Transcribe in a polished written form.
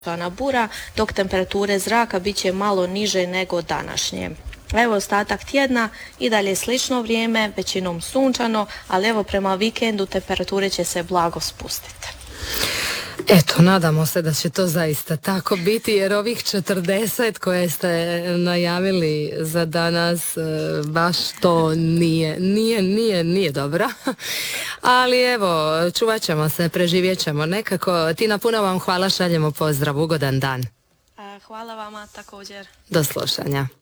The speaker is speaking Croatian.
bura, dok temperature zraka bit će malo niže nego današnje. Evo ostatak tjedna i dalje slično vrijeme, većinom sunčano, ali evo prema vikendu temperature će se blago spustiti. Eto, nadamo se da će to zaista tako biti, jer ovih 40 koje ste najavili za danas baš to nije dobro. Ali evo, čuvat ćemo se, preživjet ćemo nekako. Tina, puno vam hvala, šaljemo pozdrav, ugodan dan. Hvala vama također. Do slušanja.